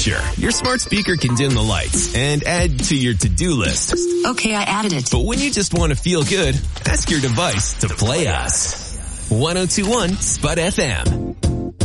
Sure, your smart speaker can dim the lights and add to your to-do list. Okay, I added it. But when you just want to feel good, ask your device to play us. 1021 Spud FM.